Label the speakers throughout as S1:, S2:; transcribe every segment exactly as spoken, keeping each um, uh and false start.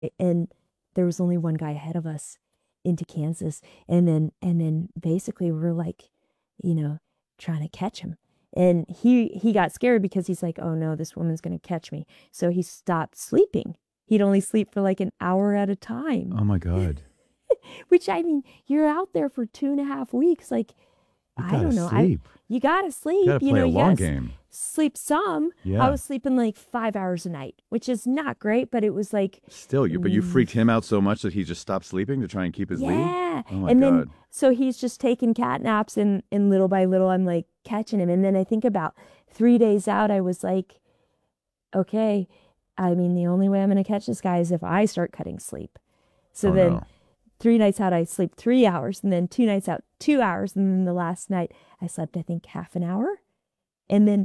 S1: and there was only one guy ahead of us into Kansas. And then, and then basically we're like, you know, trying to catch him. And he, he got scared because he's like, oh no, this woman's going to catch me. So he stopped sleeping. He'd only sleep for like an hour at a time.
S2: Oh my God.
S1: Which, I mean, you're out there for two and a half weeks. Like,
S2: You
S1: I
S2: gotta
S1: don't know.
S2: sleep.
S1: I, you gotta sleep.
S2: You gotta
S1: you
S2: play
S1: know,
S2: a
S1: you
S2: long
S1: gotta s-
S2: game.
S1: sleep some.
S2: Yeah.
S1: I was sleeping like five hours a night, which is not great, but it was like,
S2: Still, you but you freaked him out so much that he just stopped sleeping to try and keep his lead?
S1: yeah.
S2: Oh my
S1: And
S2: God.
S1: then, so he's just taking cat naps, and, and little by little, I'm like catching him. And then I think about three days out, I was like, okay, I mean, the only way I'm going to catch this guy is if I start cutting sleep. So
S2: Oh,
S1: then
S2: no.
S1: three nights out, I sleep three hours, and then two nights out, two hours. And then the last night I slept, I think, half an hour. And then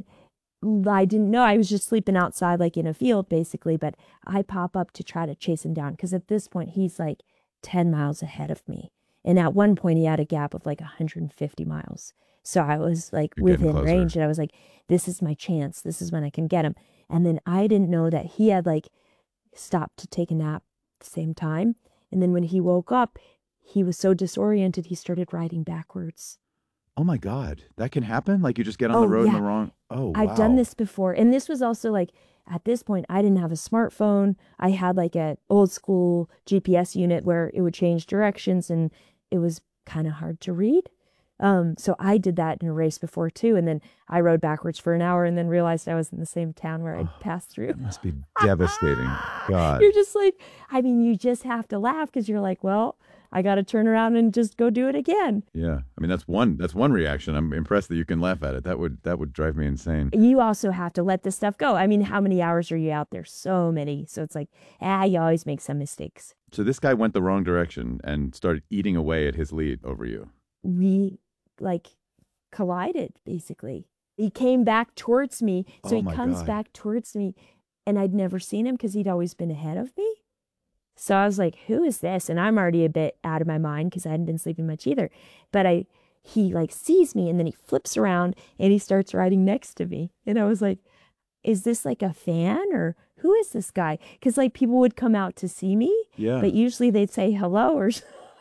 S1: I didn't know, I was just sleeping outside, like in a field, basically. But I pop up to try to chase him down, because at this point, he's like ten miles ahead of me. And at one point, he had a gap of like one hundred fifty miles. So I was like
S2: You're getting
S1: within
S2: closer.
S1: range, and I was like, this is my chance. This is when I can get him. And then I didn't know that he had like stopped to take a nap at the same time. And then when he woke up, he was so disoriented, he started riding backwards.
S2: Oh my God. That can happen? Like you just get on the
S1: Oh,
S2: road in
S1: yeah.
S2: the wrong. Oh,
S1: I've
S2: wow.
S1: done this before. And this was also like, at this point, I didn't have a smartphone. I had like a old school G P S unit where it would change directions, and it was kind of hard to read. Um, so I did that in a race before too. And then I rode backwards for an hour and then realized I was in the same town where I'd passed through.
S2: That must be devastating. God.
S1: You're just like, I mean, you just have to laugh, because you're like, well, I got to turn around and just go do it again.
S2: Yeah. I mean, that's one that's one reaction. I'm impressed that you can laugh at it. That would that would drive me insane.
S1: You also have to let this stuff go. I mean, how many hours are you out there? So many. So it's like, ah, you always make some mistakes.
S2: So this guy went the wrong direction and started eating away at his lead over you.
S1: We like collided, basically. He came back towards me. So
S2: Oh
S1: he
S2: my
S1: comes
S2: God.
S1: back towards me, and I'd never seen him because he'd always been ahead of me. So I was like, who is this? And I'm already a bit out of my mind because I hadn't been sleeping much either. But I, he like sees me, and then he flips around and he starts riding next to me. And I was like, is this like a fan, or who is this guy? Because like people would come out to see me,
S2: Yeah.
S1: but usually they'd say hello or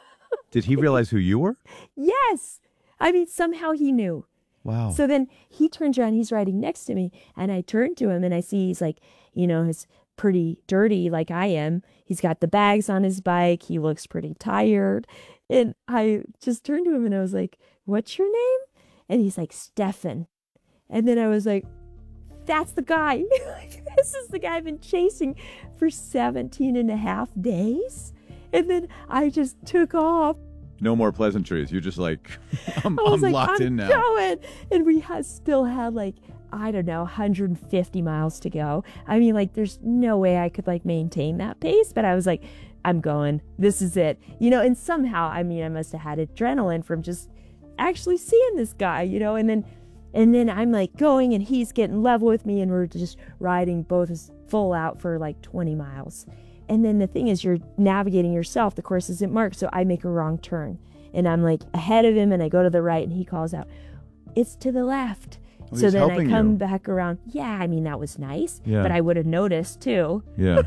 S2: Did he realize who you were?
S1: yes. I mean, somehow he knew.
S2: Wow.
S1: So then he turns around, he's riding next to me, and I turn to him and I see he's like, you know, he's pretty dirty like I am. He's got the bags on his bike. He looks pretty tired. And I just turned to him and I was like, what's your name? And he's like, Stefan. And then I was like, that's the guy. This is the guy I've been chasing for seventeen and a half days. And then I just took off.
S2: No more pleasantries. You're just like, I'm,
S1: I was
S2: I'm
S1: like,
S2: locked
S1: I'm
S2: in now.
S1: going. And we had, still had like, I don't know, one hundred fifty miles to go. I mean, like, there's no way I could like maintain that pace, but I was like, I'm going. This is it. You know, and somehow, I mean, I must have had adrenaline from just actually seeing this guy, you know, and then and then I'm like going, and he's getting level with me, and we're just riding both as full out for like twenty miles. And then the thing is, you're navigating yourself. The course isn't marked, so I make a wrong turn. And I'm like ahead of him, and I go to the right, and he calls out, it's to the left.
S2: Oh,
S1: so
S2: he's
S1: then I
S2: helping
S1: come
S2: you.
S1: back around. Yeah, I mean, that was nice,
S2: Yeah.
S1: but I would have noticed too.
S2: Yeah.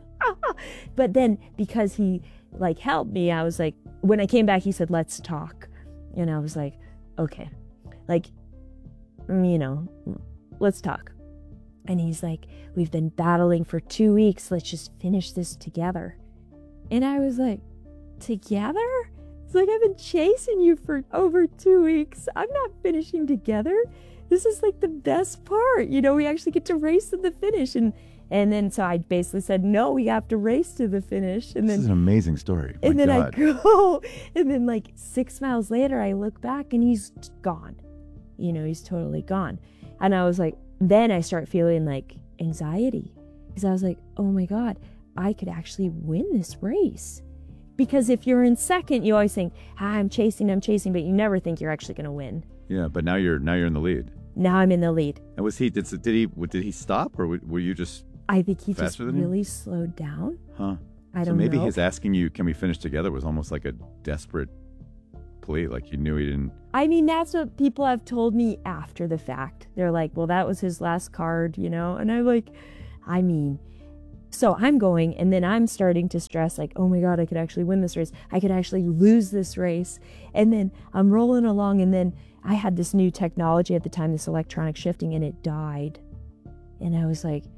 S1: But then because he like helped me, I was like, when I came back, he said, let's talk. And I was like, okay, like, mm, you know, let's talk. And he's like, we've been battling for two weeks. Let's just finish this together. And I was like, together? It's like, I've been chasing you for over two weeks. I'm not finishing together. This is like the best part. You know, we actually get to race to the finish. And and then so I basically said, no, we have to race to the finish. And
S2: This
S1: then
S2: is an amazing story. My
S1: and then
S2: God.
S1: I go, and then like six miles later, I look back and he's gone. You know, he's totally gone. And I was like, then I start feeling like anxiety, because I was like, oh my God, I could actually win this race. Because if you're in second, you always think, ah, I'm chasing, I'm chasing, but you never think you're actually going to win.
S2: Yeah, but now you're now you're in the lead.
S1: Now I'm in the lead.
S2: And was he did did he did he stop, or were you just
S1: I think he just
S2: Faster than you?
S1: really slowed down.
S2: huh?
S1: I
S2: So
S1: don't
S2: maybe
S1: know.
S2: his asking you, "Can we finish together?" was almost like a desperate plea. Like you knew he didn't.
S1: I mean, that's what people have told me after the fact. They're like, well, that was his last card, you know? And I'm like, I mean, So I'm going, and then I'm starting to stress, like, oh my God, I could actually win this race. I could actually lose this race. And then I'm rolling along, and then I had this new technology at the time, this electronic shifting, and it died. And I was like,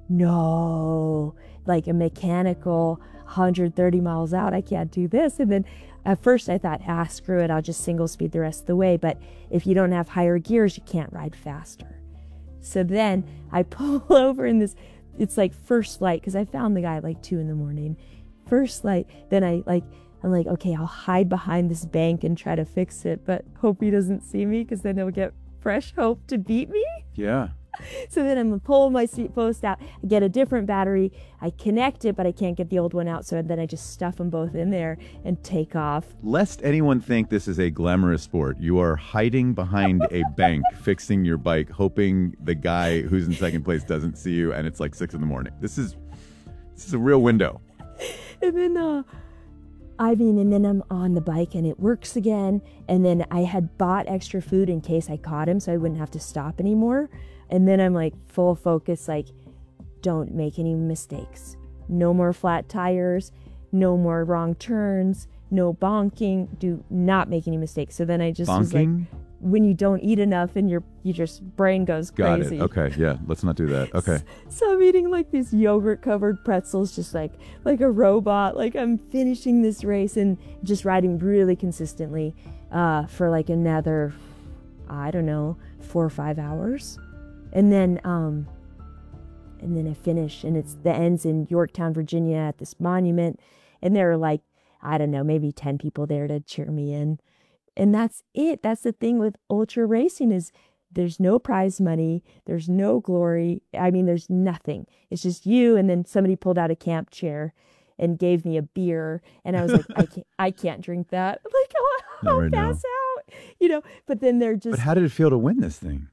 S1: no, like a mechanical one hundred thirty miles out, I can't do this. And then at first I thought, ah, screw it, I'll just single speed the rest of the way. But if you don't have higher gears, you can't ride faster. So then I pull over in this, it's like first light, because I found the guy at like two in the morning. First light, then I like, I'm like, okay, I'll hide behind this bank and try to fix it, but hope he doesn't see me, because then he'll get fresh hope to beat me.
S2: Yeah.
S1: So then I'm pulling my seat post out, I get a different battery, I connect it, but I can't get the old one out, so then I just stuff them both in there and take off.
S2: Lest anyone think this is a glamorous sport, you are hiding behind a bank, fixing your bike, hoping the guy who's in second place doesn't see you, and it's like six in the morning. This is this is a real window.
S1: And then, uh, I mean, and then I'm on the bike and it works again, and then I had bought extra food in case I caught him so I wouldn't have to stop anymore. And then I'm like full focus, like, don't make any mistakes. No more flat tires, no more wrong turns, no bonking. Do not make any mistakes. So then I just
S2: Bonking?
S1: was like, when you don't eat enough and your your just brain goes
S2: Got
S1: crazy.
S2: it. Okay, yeah, let's not do that. Okay.
S1: So I'm eating like these yogurt covered pretzels, just like like a robot. Like I'm finishing this race and just riding really consistently uh, for like another, I don't know, four or five hours. And then, um, and then I finish, and it's the ends in Yorktown, Virginia, at this monument, and there are like, I don't know, maybe ten people there to cheer me in, and that's it. That's the thing with ultra racing, is there's no prize money, there's no glory. I mean, there's nothing. It's just you, and then somebody pulled out a camp chair and gave me a beer, and I was like, I can't, I can't drink that. Like, I'll, I'll
S2: right
S1: pass
S2: now.
S1: out, you know. But then they're just.
S2: But how did it feel to win this thing?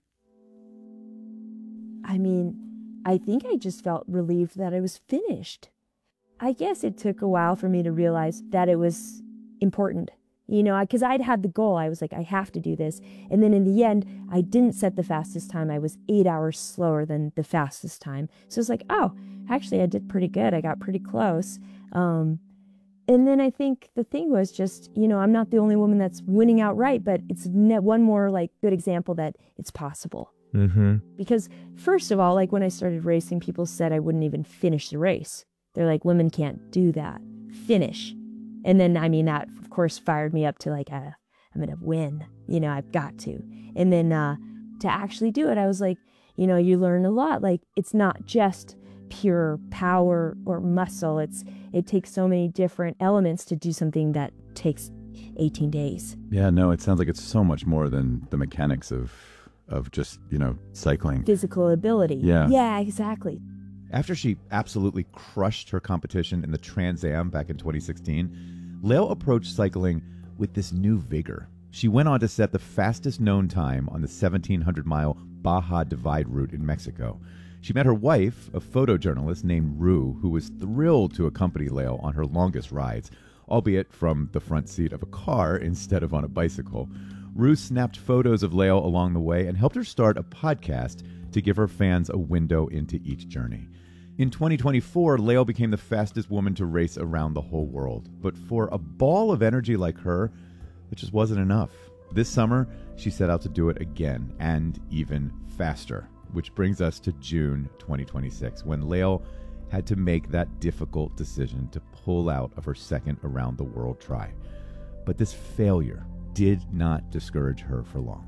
S1: I mean, I think I just felt relieved that I was finished. I guess it took a while for me to realize that it was important, you know, because I'd had the goal. I was like, I have to do this. And then in the end, I didn't set the fastest time. I was eight hours slower than the fastest time. So it's like, oh, actually, I did pretty good. I got pretty close. Um, and then I think the thing was just, you know, I'm not the only woman that's winning outright, but it's one more like good example that it's possible.
S3: Mm-hmm.
S1: Because first of all, like when I started racing, people said I wouldn't even finish the race. They're like, women can't do that. Finish. And then, I mean, that of course fired me up to like, uh, I'm going to win. You know, I've got to. And then uh, to actually do it, I was like, you know, you learn a lot. Like, it's not just pure power or muscle. It's it takes so many different elements to do something that takes eighteen days.
S2: Yeah, no, it sounds like it's so much more than the mechanics of of just, you know, cycling.
S1: Physical ability.
S2: Yeah.
S1: Yeah, exactly.
S3: After she absolutely crushed her competition in the Trans Am back in twenty sixteen, Lael approached cycling with this new vigor. She went on to set the fastest known time on the seventeen hundred mile Baja Divide route in Mexico. She met her wife, a photojournalist named Rue, who was thrilled to accompany Lael on her longest rides, albeit from the front seat of a car instead of on a bicycle. Rue snapped photos of Lael along the way and helped her start a podcast to give her fans a window into each journey. In twenty twenty-four, Lael became the fastest woman to race around the whole world. But for a ball of energy like her, it just wasn't enough. This summer, she set out to do it again, and even faster. Which brings us to June twenty twenty-six, when Lael had to make that difficult decision to pull out of her second around the world try. But this failure did not discourage her for long.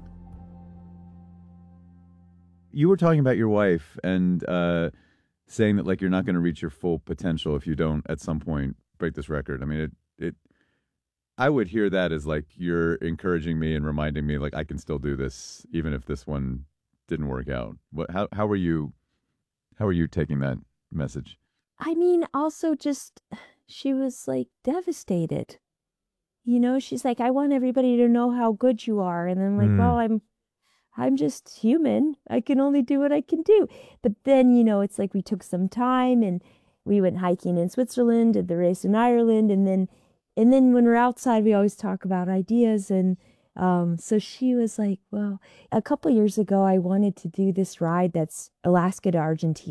S2: You were talking about your wife and uh, saying that like you're not going to reach your full potential if you don't at some point break this record. I mean, it it. I would hear that as like you're encouraging me and reminding me like I can still do this even if this one didn't work out. What? How? How are you? How are you taking that message?
S1: I mean, also just she was like devastated. You know, she's like, I want everybody to know how good you are, and I'm like,
S3: Mm.
S1: well, I'm, I'm just human. I can only do what I can do. But then, you know, it's like we took some time and we went hiking in Switzerland, did the race in Ireland, and then, and then when we're outside, we always talk about ideas and. Um, so she was like, well, a couple years ago, I wanted to do this ride that's Alaska to Argentina.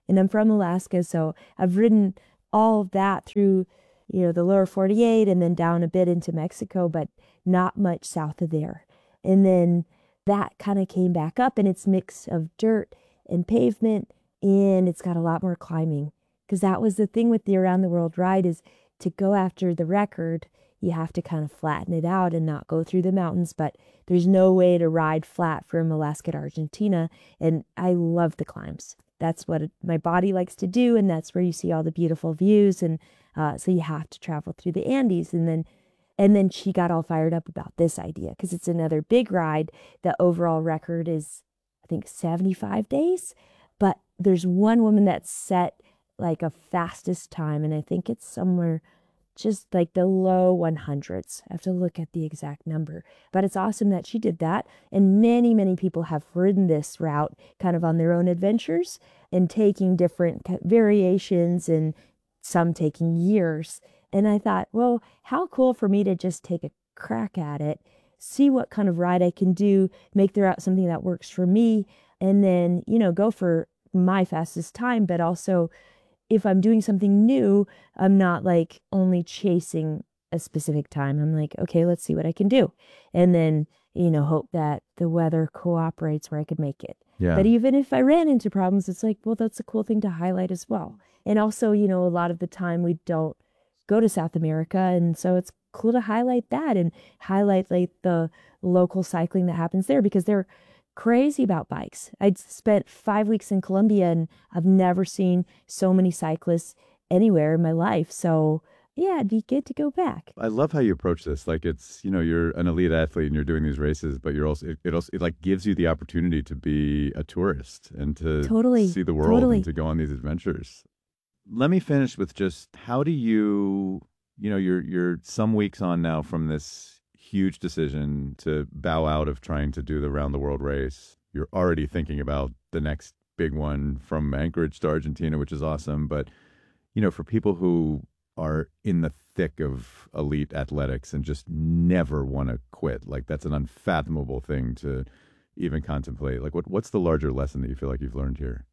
S1: And I'm from Alaska, so I've ridden all of that through, you know, the lower forty-eight and then down a bit into Mexico, but not much south of there. And then that kind of came back up, and it's mix of dirt and pavement, and it's got a lot more climbing. Because that was the thing with the Around the World ride, is to go after the record, you have to kind of flatten it out and not go through the mountains. But there's no way to ride flat from Alaska to Argentina. And I love the climbs. That's what my body likes to do, and that's where you see all the beautiful views. And uh, so you have to travel through the Andes. And then And then she got all fired up about this idea because it's another big ride. The overall record is, I think, seventy-five days. But there's one woman that set like a fastest time, and I think it's somewhere just like the low one hundreds. I have to look at the exact number. But it's awesome that she did that. And many, many people have ridden this route kind of on their own adventures and taking different variations, and some taking years. And I thought, well, how cool for me to just take a crack at it, see what kind of ride I can do, make the route something that works for me, and then, you know, go for my fastest time. But also, if I'm doing something new, I'm not like only chasing a specific time. I'm like, okay, let's see what I can do. And then, you know, hope that the weather cooperates where I could make it.
S2: Yeah.
S1: But even if I ran into problems, it's like, well, that's a cool thing to highlight as well. And also, you know, a lot of the time we don't go to South America, and so it's cool to highlight that and highlight like the local cycling that happens there, because they're crazy about bikes. I'd spent five weeks in Colombia, and I've never seen so many cyclists anywhere in my life. So yeah, it'd be good to go back.
S2: I love how you approach this. Like, it's, you know, you're an elite athlete and you're doing these races, but you're also, it, it also, it like gives you the opportunity to be a tourist and to
S1: Totally,
S2: see the world
S1: totally.
S2: and to go on these adventures. Let me finish with just, how do you, you know, you're you're some weeks on now from this huge decision to bow out of trying to do the round the world race. You're already thinking about the next big one from Anchorage to Argentina, which is awesome. But, you know, for people who are in the thick of elite athletics and just never want to quit, like, that's an unfathomable thing to even contemplate. Like, what what's the larger lesson that you feel like you've learned here?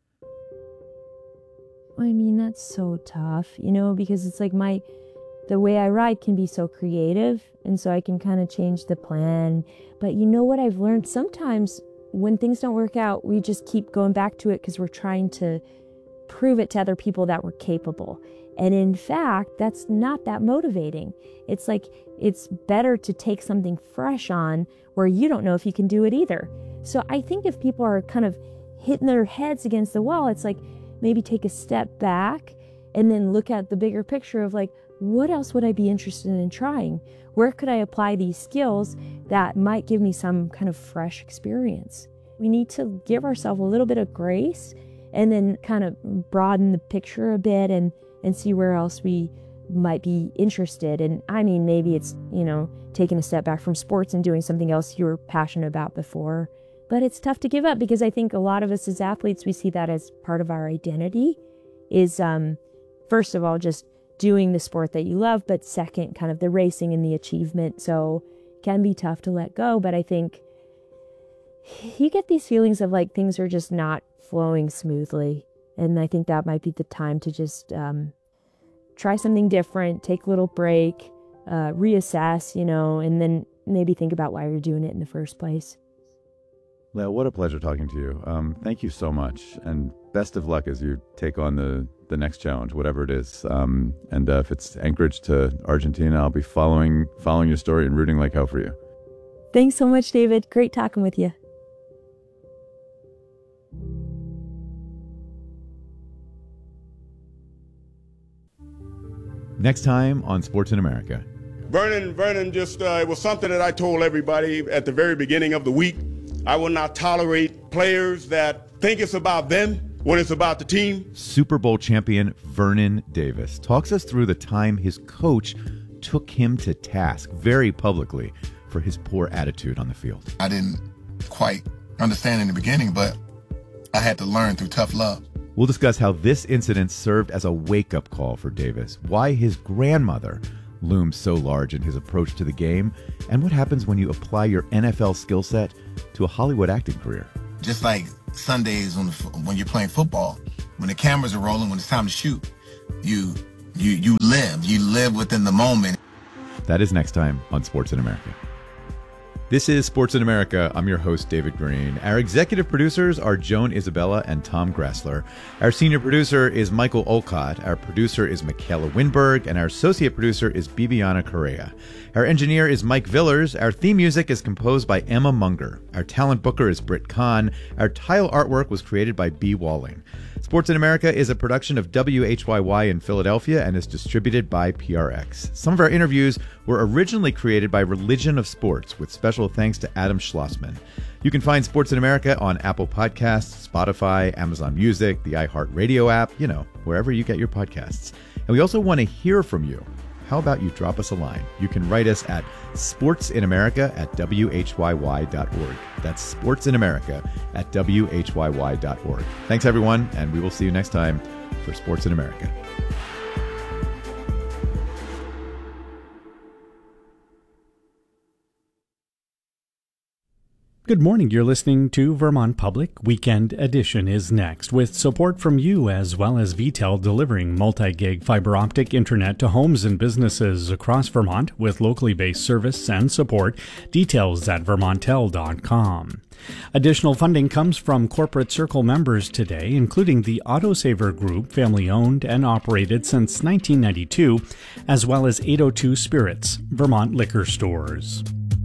S1: I mean, that's so tough, you know, because it's like my, the way I ride can be so creative. And so I can kind of change the plan. But you know what I've learned? Sometimes when things don't work out, we just keep going back to it because we're trying to prove it to other people that we're capable. And in fact, that's not that motivating. It's like, it's better to take something fresh on where you don't know if you can do it either. So I think if people are kind of hitting their heads against the wall, it's like, maybe take a step back and then look at the bigger picture of like, what else would I be interested in trying? Where could I apply these skills that might give me some kind of fresh experience? We need to give ourselves a little bit of grace and then kind of broaden the picture a bit and, and see where else we might be interested. And I mean, maybe it's, you know, taking a step back from sports and doing something else you were passionate about before. But it's tough to give up because I think a lot of us as athletes, we see that as part of our identity is, um, first of all, just doing the sport that you love, but second, kind of the racing and the achievement. So it can be tough to let go. But I think you get these feelings of like things are just not flowing smoothly. And I think that might be the time to just um, try something different, take a little break, uh, reassess, you know, and then maybe think about why you're doing it in the first place.
S2: Leah, what a pleasure talking to you. Um, thank you so much, and best of luck as you take on the, the next challenge, whatever it is. Um, and uh, if it's Anchorage to Argentina, I'll be following following your story and rooting like hell for you.
S1: Thanks so much, David. Great talking with you.
S3: Next time on Sports in America.
S4: Vernon, Vernon just, uh, it was something that I told everybody at the very beginning of the week. I will not tolerate players that think it's about them when it's about the team.
S3: Super Bowl champion Vernon Davis talks us through the time his coach took him to task very publicly for his poor attitude on the field.
S5: I didn't quite understand in the beginning, but I had to learn through tough love.
S3: We'll discuss how this incident served as a wake-up call for Davis, why his grandmother looms so large in his approach to the game, and what happens when you apply your N F L skill set to a Hollywood acting career.
S5: Just like Sundays on the, when you're playing football, when the cameras are rolling, when it's time to shoot, you you you live. You live within the moment.
S3: That is next time on Sports in America. This is Sports in America. I'm your host, David Green. Our executive producers are Joan Isabella and Tom Gressler. Our senior producer is Michael Olcott. Our producer is Michaela Winberg. And our associate producer is Bibiana Correa. Our engineer is Mike Villers. Our theme music is composed by Emma Munger. Our talent booker is Britt Kahn. Our tile artwork was created by B. Walling. Sports in America is a production of W H Y Y in Philadelphia and is distributed by P R X. Some of our interviews were originally created by Religion of Sports, with special thanks to Adam Schlossman. You can find Sports in America on Apple Podcasts, Spotify, Amazon Music, the iHeartRadio app, you know, wherever you get your podcasts. And we also want to hear from you. How about you drop us a line? You can write us at sportsinamerica at W H Y Y dot org. That's sportsinamerica at W H Y Y dot org. Thanks, everyone, and we will see you next time for Sports in America.
S6: Good morning. You're listening to Vermont Public. Weekend Edition is next, with support from you as well as V T E L, delivering multi-gig fiber optic internet to homes and businesses across Vermont with locally based service and support. Details at vermont tel dot com. Additional funding comes from Corporate Circle members today, including the Autosaver Group, family-owned and operated since nineteen ninety-two, as well as eight oh two Spirits, Vermont liquor stores.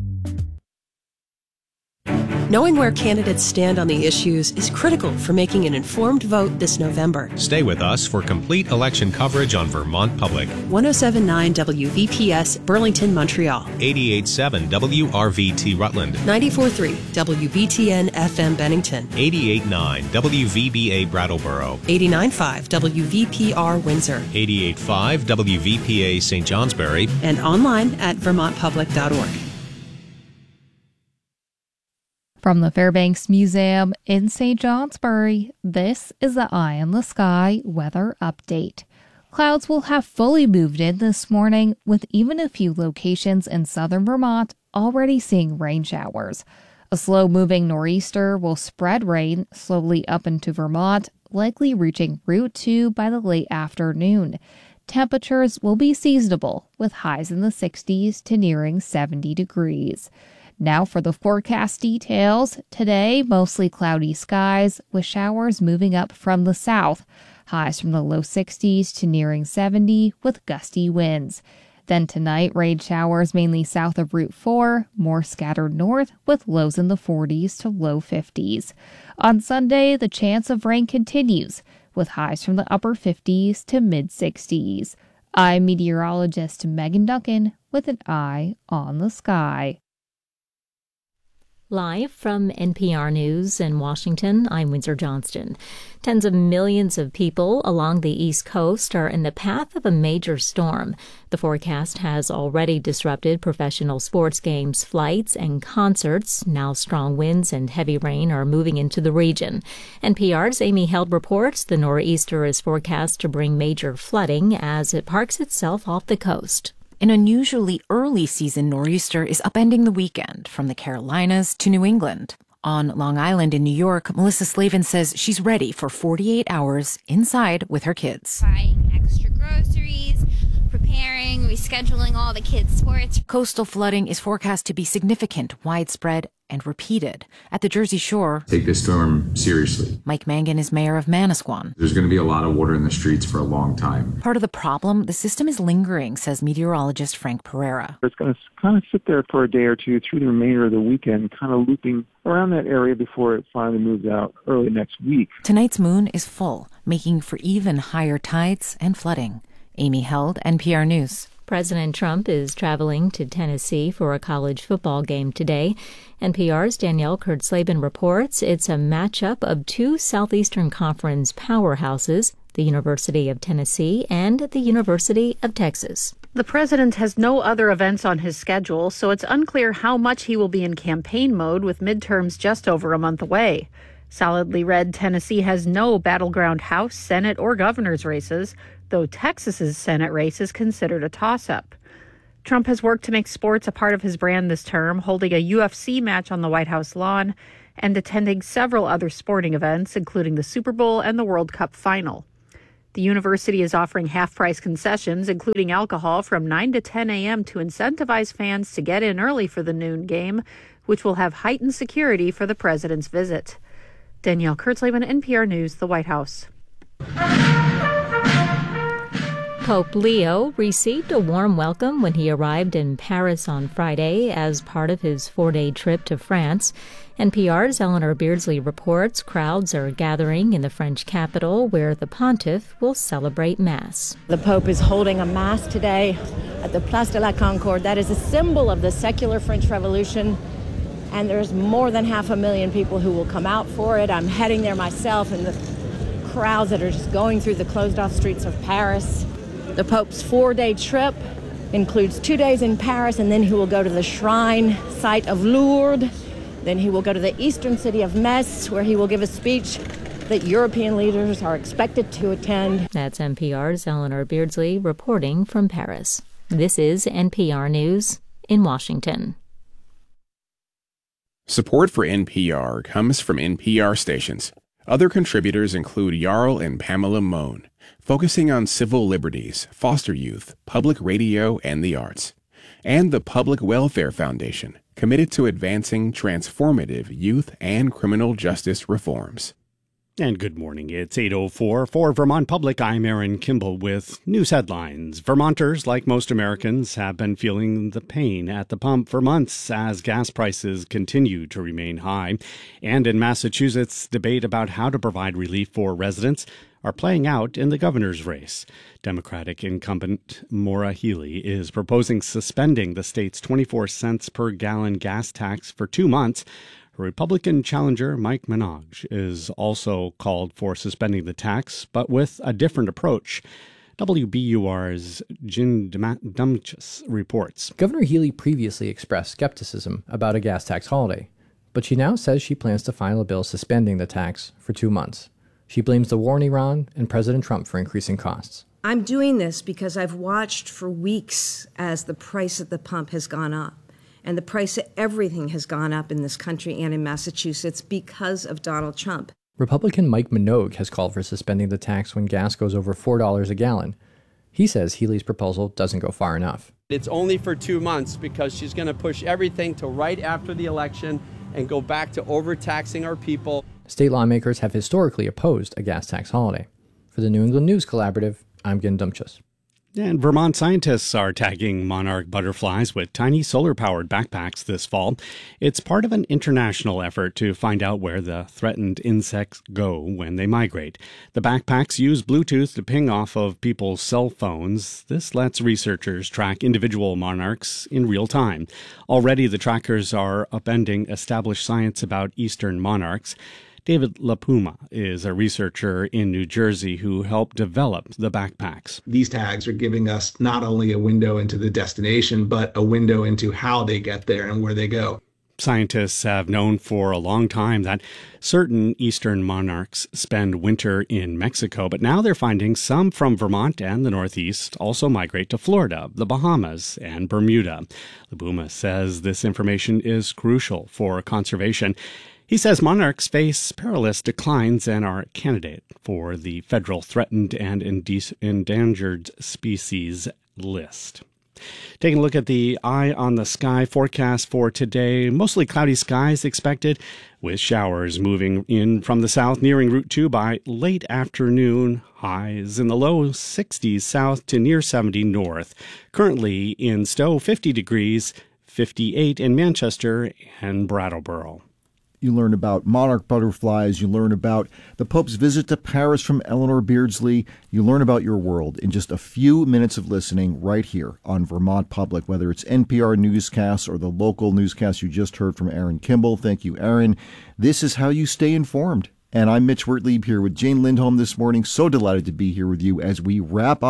S7: Knowing where candidates stand on the issues is critical for making an informed vote this November.
S8: Stay with us for complete election coverage on Vermont Public.
S7: ten seventy-nine W V P S, Burlington, Montreal.
S8: eighty-eight point seven W R V T, Rutland.
S7: ninety-four point three W B T N F M, Bennington.
S8: eighty-eight point nine W V B A, Brattleboro.
S7: eighty-nine point five W V P R, Windsor.
S8: eighty-eight point five W V P A, Saint Johnsbury.
S7: And online at vermont public dot org.
S9: From the Fairbanks Museum in Saint Johnsbury, this is the Eye in the Sky weather update. Clouds will have fully moved in this morning, with even a few locations in southern Vermont already seeing rain showers. A slow-moving nor'easter will spread rain slowly up into Vermont, likely reaching Route two by the late afternoon. Temperatures will be seasonable, with highs in the sixties to nearing seventy degrees. Now for the forecast details. Today, mostly cloudy skies, with showers moving up from the south. Highs from the low sixties to nearing seventy, with gusty winds. Then tonight, rain showers mainly south of Route four, more scattered north, with lows in the forties to low fifties. On Sunday, the chance of rain continues, with highs from the upper fifties to mid-sixties. I'm meteorologist Megan Duncan with an eye on the sky.
S10: Live from N P R News in Washington, I'm Windsor Johnston. Tens of millions of people along the East Coast are in the path of a major storm. The forecast has already disrupted professional sports games, flights, and concerts. Now strong winds and heavy rain are moving into the region. N P R's Amy Held reports the nor'easter is forecast to bring major flooding as it parks itself off the coast.
S11: An unusually early season nor'easter is upending the weekend from the Carolinas to New England. On Long Island in New York, Melissa Slavin says she's ready for forty-eight hours inside with her kids.
S12: Buying extra groceries, preparing, rescheduling all the kids' sports.
S11: Coastal flooding is forecast to be significant, widespread, and repeated. At the Jersey Shore,
S13: take this storm seriously.
S11: Mike Mangan is mayor of Manasquan.
S13: There's going to be a lot of water in the streets for a long time.
S11: Part of the problem, the system is lingering, says meteorologist Frank Pereira.
S14: It's going to kind of sit there for a day or two through the remainder of the weekend, kind of looping around that area before it finally moves out early next week.
S11: Tonight's moon is full, making for even higher tides and flooding. Amy Held, N P R News.
S10: President Trump is traveling to Tennessee for a college football game today. N P R's Danielle Kurtzleben reports it's a matchup of two Southeastern Conference powerhouses, the University of Tennessee and the University of Texas.
S15: The president has no other events on his schedule, so it's unclear how much he will be in campaign mode with midterms just over a month away. Solidly red, Tennessee has no battleground House, Senate, or governor's races, though Texas's Senate race is considered a toss-up. Trump has worked to make sports a part of his brand this term, holding a U F C match on the White House lawn and attending several other sporting events, including the Super Bowl and the World Cup final. The university is offering half-price concessions, including alcohol, from nine to ten a.m. to incentivize fans to get in early for the noon game, which will have heightened security for the president's visit. Danielle Kurtzleben, N P R News, the White House.
S10: Pope Leo received a warm welcome when he arrived in Paris on Friday as part of his four-day trip to France. N P R's Eleanor Beardsley reports crowds are gathering in the French capital where the pontiff will celebrate Mass.
S16: The Pope is holding a Mass today at the Place de la Concorde. That is a symbol of the secular French Revolution, and there's more than half a million people who will come out for it. I'm heading there myself, and the crowds that are just going through the closed-off streets of Paris. The Pope's four-day trip includes two days in Paris, and then he will go to the shrine site of Lourdes. Then he will go to the eastern city of Metz, where he will give a speech that European leaders are expected to attend.
S10: That's N P R's Eleanor Beardsley reporting from Paris. This is N P R News in Washington.
S17: Support for N P R comes from N P R stations. Other contributors include Jarl and Pamela Mohn, focusing on civil liberties, foster youth, public radio, and the arts. And the Public Welfare Foundation, committed to advancing transformative youth and criminal justice reforms.
S6: And good morning. It's eight oh four for Vermont Public. I'm Aaron Kimball with news headlines. Vermonters, like most Americans, have been feeling the pain at the pump for months as gas prices continue to remain high. And in Massachusetts, debate about how to provide relief for residents are playing out in the governor's race. Democratic incumbent Maura Healey is proposing suspending the state's twenty-four cents per gallon gas tax for two months. Republican challenger Mike Minogue is also called for suspending the tax, but with a different approach. W B U R's Jin Dumchus reports.
S18: Governor Healey previously expressed skepticism about a gas tax holiday, but she now says she plans to file a bill suspending the tax for two months. She blames the war in Iran and President Trump for increasing costs.
S19: I'm doing this because I've watched for weeks as the price at the pump has gone up. And the price of everything has gone up in this country and in Massachusetts because of Donald Trump.
S18: Republican Mike Minogue has called for suspending the tax when gas goes over four dollars a gallon. He says Healey's proposal doesn't go far enough.
S20: It's only for two months because she's going to push everything to right after the election and go back to overtaxing our people.
S18: State lawmakers have historically opposed a gas tax holiday. For the New England News Collaborative, I'm Gin Dumchus.
S6: And Vermont scientists are tagging monarch butterflies with tiny solar-powered backpacks this fall. It's part of an international effort to find out where the threatened insects go when they migrate. The backpacks use Bluetooth to ping off of people's cell phones. This lets researchers track individual monarchs in real time. Already, the trackers are upending established science about eastern monarchs. David LaPuma is a researcher in New Jersey who helped develop the backpacks.
S21: These tags are giving us not only a window into the destination, but a window into how they get there and where they go.
S6: Scientists have known for a long time that certain eastern monarchs spend winter in Mexico, but now they're finding some from Vermont and the Northeast also migrate to Florida, the Bahamas, and Bermuda. LaPuma says this information is crucial for conservation. He says monarchs face perilous declines and are a candidate for the federal threatened and endangered species list. Taking a look at the eye on the sky forecast for today, mostly cloudy skies expected with showers moving in from the south nearing Route two by late afternoon. Highs in the low sixties south to near seventy north. Currently in Stowe, fifty degrees, fifty-eight in Manchester and Brattleboro.
S22: You learn about monarch butterflies. You learn about the Pope's visit to Paris from Eleanor Beardsley. You learn about your world in just a few minutes of listening right here on Vermont Public, whether it's N P R newscasts or the local newscast you just heard from Aaron Kimball. Thank you, Aaron. This is how you stay informed. And I'm Mitch Wertlieb here with Jane Lindholm this morning. So delighted to be here with you as we wrap up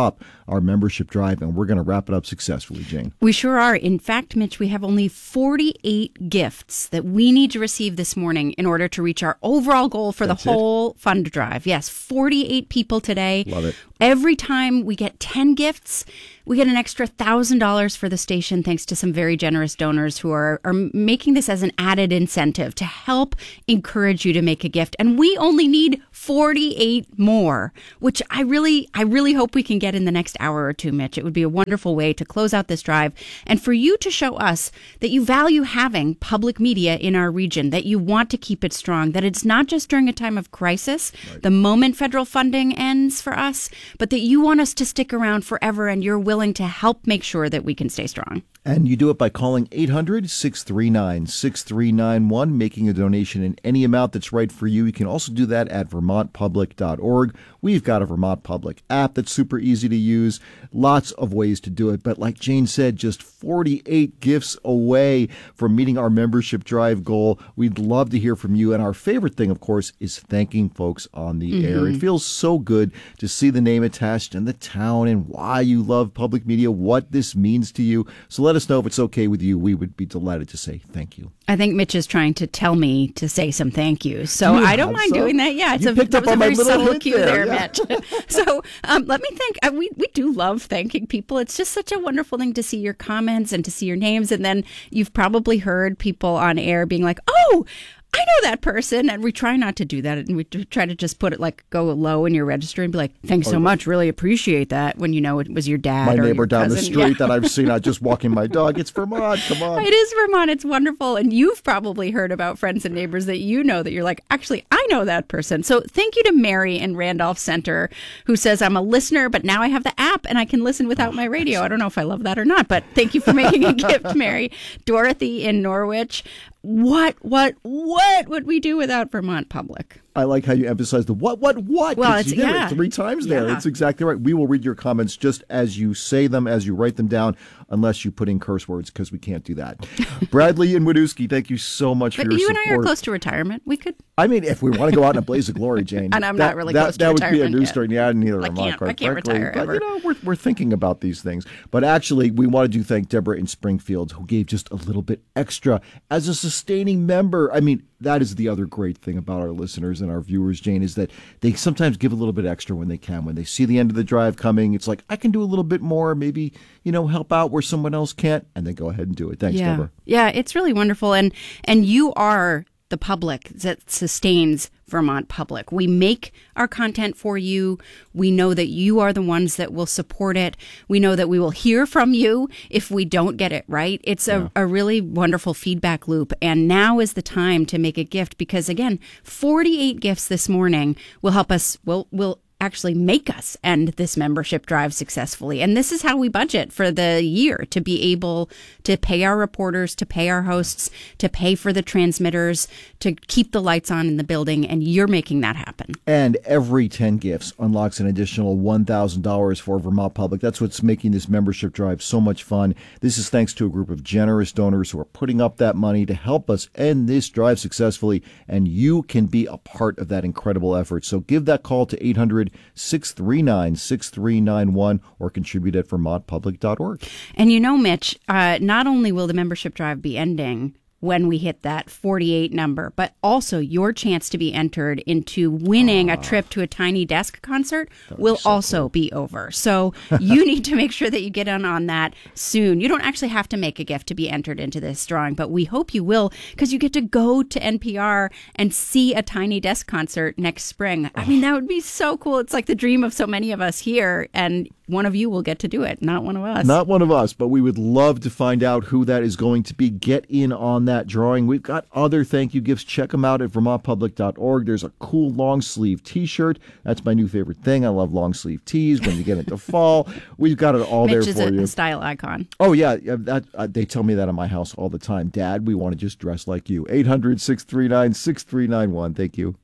S22: our membership drive, and we're going to wrap it up successfully, Jane.
S1: We sure are. In fact, Mitch, we have only forty-eight gifts that we need to receive this morning in order to reach our overall goal for That's the whole it? fund drive. Yes, forty-eight people today.
S22: Love it.
S1: Every time we get ten gifts, we get an extra one thousand dollars for the station thanks to some very generous donors who are, are making this as an added incentive to help encourage you to make a gift. And we only need forty-eight more, which I really, I really hope we can get in the next hour or two, Mitch. It would be a wonderful way to close out this drive and for you to show us that you value having public media in our region, that you want to keep it strong, that it's not just during a time of crisis, right. the moment federal funding ends for us, but that you want us to stick around forever and you're willing to help make sure that we can stay strong.
S22: And you do it by calling eight hundred, six three nine, six three nine one, making a donation in any amount that's right for you. You can also do that at vermont public dot org. We've got a Vermont Public app that's super easy to use. Lots of ways to do it. But like Jane said, just forty-eight gifts away from meeting our membership drive goal. We'd love to hear from you. And our favorite thing, of course, is thanking folks on the mm-hmm. air. It feels so good to see the name attached and the town and why you love public media, what this means to you. So let us know if it's okay with you. We would be delighted to say thank you.
S1: I think Mitch is trying to tell me to say some thank yous. So I don't mind some? doing that. Yeah, it's
S22: you
S1: a,
S22: picked
S1: that
S22: up
S1: was
S22: on
S1: a very
S22: my little
S1: subtle
S22: hint
S1: cue
S22: there,
S1: there,
S22: yeah.
S1: Mitch. So um, let me thank, uh, we, we do love thanking people. It's just such a wonderful thing to see your comments and to see your names. And then you've probably heard people on air being like, oh, I know that person. And we try not to do that. And we try to just put it like, go low in your register and be like, thanks so much. Really appreciate that. When you know it was your dad
S22: my
S1: or
S22: neighbor
S1: your
S22: down
S1: cousin.
S22: the street
S1: Yeah.
S22: that I've seen out just walking my dog. It's Vermont. Come on.
S1: It is Vermont. It's wonderful. And you've probably heard about friends and neighbors that you know that you're like, actually, I know that person. So thank you to Mary in Randolph Center, who says, I'm a listener, but now I have the app and I can listen without my radio. I don't know if I love that or not, but thank you for making a gift, Mary. Dorothy in Norwich. What, what, what would we do without Vermont Public?
S22: I like how you emphasize the what, what, what.
S1: Well, it's,
S22: you did
S1: yeah.
S22: it three times there.
S1: Yeah.
S22: It's exactly right. We will read your comments just as you say them, as you write them down, unless you put in curse words, because we can't do that. Bradley and Wadowski, thank you so much
S1: but
S22: for your
S1: you
S22: support.
S1: You and I are close to retirement. We could.
S22: I mean, if we want to go out in a blaze of glory, Jane.
S1: And I'm
S22: that,
S1: not really
S22: that,
S1: close to
S22: that
S1: retirement
S22: That would be a news
S1: yet.
S22: story. Yeah, neither
S1: I
S22: am
S1: can't,
S22: I,
S1: I can't
S22: frankly.
S1: retire
S22: But,
S1: ever.
S22: you know, we're, we're thinking about these things. But actually, we want to do thank Deborah in Springfield, who gave just a little bit extra as a sustaining member. I mean, that is the other great thing about our listeners and our viewers, Jane, is that they sometimes give a little bit extra when they can. When they see the end of the drive coming, it's like, I can do a little bit more, maybe, you know, help out where someone else can't, and then go ahead and do it. Thanks,
S1: yeah.
S22: Deborah.
S1: Yeah, it's really wonderful. And and you are the public that sustains Vermont Public. We make our content for you. We know that you are the ones that will support it. We know that we will hear from you if we don't get it right. It's a, yeah. a really wonderful feedback loop. And now is the time to make a gift because, again, forty-eight gifts this morning will help us, will will actually make us end this membership drive successfully. And this is how we budget for the year, to be able to pay our reporters, to pay our hosts, to pay for the transmitters, to keep the lights on in the building. And you're making that happen.
S22: And every ten gifts unlocks an additional one thousand dollars for Vermont Public. That's what's making this membership drive so much fun. This is thanks to a group of generous donors who are putting up that money to help us end this drive successfully. And you can be a part of that incredible effort. So give that call to eight hundred, six three nine, six three nine one or contribute at vermont public dot org.
S1: And you know, Mitch, uh, not only will the membership drive be ending when we hit that forty-eight number, but also your chance to be entered into winning uh, a trip to a Tiny Desk concert will so also cool. be over. So you need to make sure that you get in on that soon. You don't actually have to make a gift to be entered into this drawing, but we hope you will, because you get to go to N P R and see a Tiny Desk concert next spring. I mean, that would be so cool. It's like the dream of so many of us here, and one of you will get to do it, not one of us.
S22: Not one of us, but we would love to find out who that is going to be. Get in on that drawing. We've got other thank you gifts. Check them out at vermont public dot org. There's a cool long sleeve t-shirt. That's my new favorite thing. I love long sleeve tees when you get into fall. We've got it all
S1: Mitch
S22: there
S1: is
S22: for
S1: a,
S22: you.
S1: a style icon.
S22: Oh, yeah. That, uh, they tell me that in my house all the time. Dad, we want to just dress like you. eight hundred, six three nine, six three nine one. Thank you.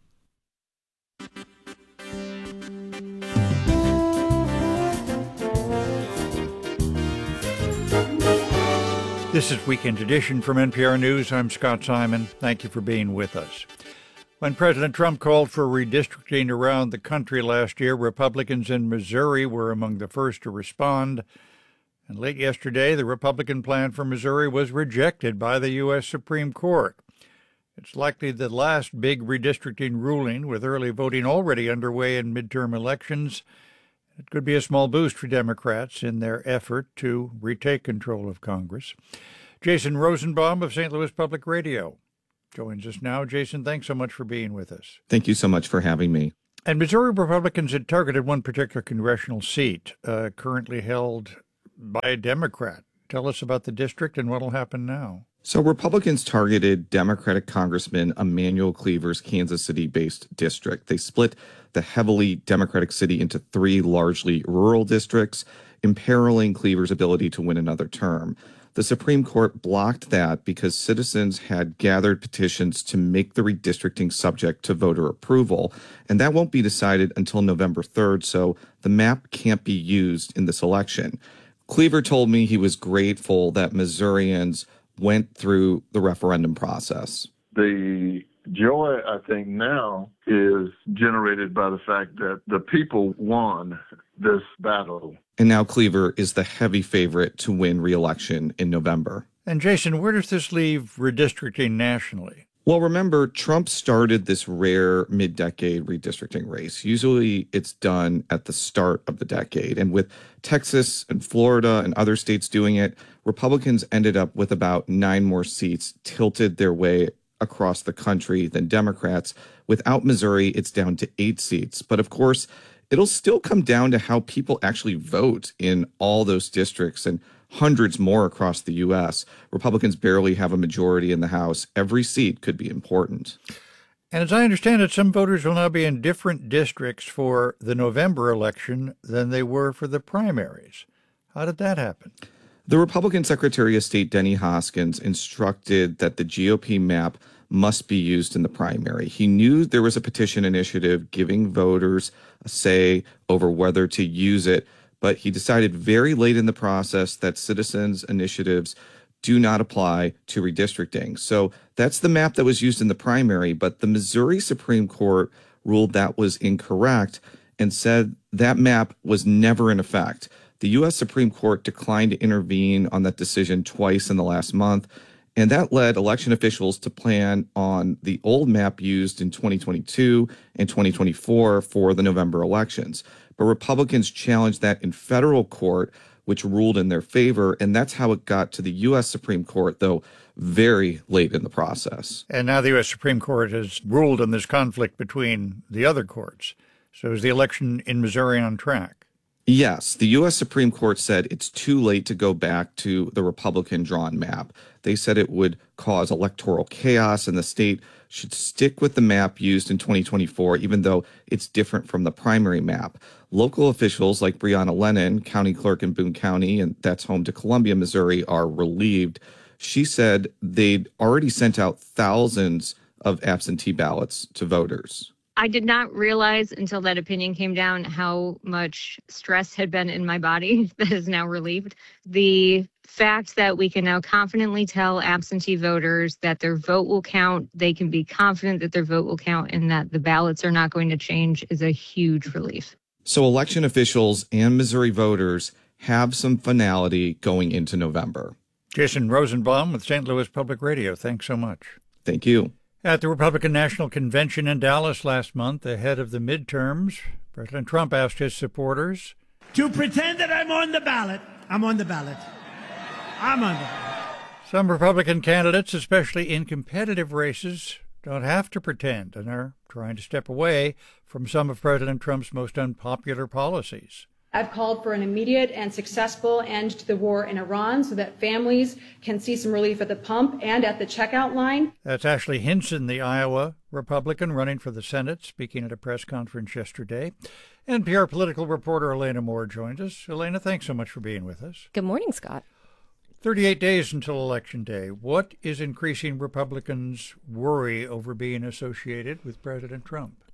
S2: This is Weekend Edition from N P R News. I'm Scott Simon. Thank you for being with us. When President Trump called for redistricting around the country last year, Republicans in Missouri were among the first to respond. And late yesterday, the Republican plan for Missouri was rejected by the U S Supreme Court. It's likely the last big redistricting ruling, with early voting already underway in midterm elections. It could be a small boost for Democrats in their effort to retake control of Congress. Jason Rosenbaum of Saint Louis Public Radio joins us now. Jason, thanks so much for being with us.
S4: Thank you so much for having me.
S2: And Missouri Republicans had targeted one particular congressional seat, uh, currently held by a Democrat. Tell us about the district and what will happen now.
S4: So Republicans targeted Democratic Congressman Emanuel Cleaver's Kansas City-based district. They split the heavily Democratic city into three largely rural districts, imperiling Cleaver's ability to win another term. The Supreme Court blocked that because citizens had gathered petitions to make the redistricting subject to voter approval, and that won't be decided until November third, so the map can't be used in this election. Cleaver told me he was grateful that Missourians went through the referendum process.
S23: The joy, I think, now is generated by the fact that the people won this battle.
S4: And now Cleaver is the heavy favorite to win re-election in November.
S2: And Jason, where does this leave redistricting nationally?
S4: Well, remember, Trump started this rare mid-decade redistricting race. Usually it's done at the start of the decade. And with Texas and Florida and other states doing it, Republicans ended up with about nine more seats tilted their way across the country than Democrats. Without Missouri, it's down to eight seats. But of course, it'll still come down to how people actually vote in all those districts and hundreds more across the U S. Republicans barely have a majority in the House. Every seat could be important.
S2: And as I understand it, some voters will now be in different districts for the November election than they were for the primaries. How did that happen?
S4: The Republican Secretary of State, Denny Hoskins, instructed that the G O P map must be used in the primary. He knew there was a petition initiative giving voters a say over whether to use it, but he decided very late in the process that citizens' initiatives do not apply to redistricting. So that's the map that was used in the primary, but the Missouri Supreme Court ruled that was incorrect and said that map was never in effect. The U S Supreme Court declined to intervene on that decision twice in the last month, and that led election officials to plan on the old map used in twenty twenty-two and twenty twenty-four for the November elections. But Republicans challenged that in federal court, which ruled in their favor, and that's how it got to the U S Supreme Court, though very late in the process.
S2: And now the U S Supreme Court has ruled on this conflict between the other courts. So is the election in Missouri on track?
S4: Yes, the U S Supreme Court said it's too late to go back to the Republican-drawn map. They said it would cause electoral chaos, and the state should stick with the map used in twenty twenty-four, even though it's different from the primary map. Local officials like Breonna Lennon, county clerk in Boone County, and that's home to Columbia, Missouri, are relieved. She said they'd already sent out thousands of absentee ballots to voters.
S24: I did not realize until that opinion came down how much stress had been in my body that is now relieved. The fact that we can now confidently tell absentee voters that their vote will count, they can be confident that their vote will count, and that the ballots are not going to change is a huge relief.
S4: So election officials and Missouri voters have some finality going into November.
S2: Jason Rosenbaum with Saint Louis Public Radio. Thanks so much.
S4: Thank you.
S2: At the Republican National Convention in Dallas last month, ahead of the midterms, President Trump asked his supporters
S25: to pretend that I'm on the ballot. I'm on the ballot. I'm on the ballot.
S2: Some Republican candidates, especially in competitive races, don't have to pretend and are trying to step away from some of President Trump's most unpopular policies.
S26: I've called for an immediate and successful end to the war in Iran so that families can see some relief at the pump and at the checkout line.
S2: That's Ashley Hinson, the Iowa Republican running for the Senate, speaking at a press conference yesterday. N P R political reporter Elena Moore joined us. Elena, thanks so much for being with us.
S27: Good morning, Scott.
S2: thirty-eight days until Election Day. What is increasing Republicans' worry over being associated with President Trump?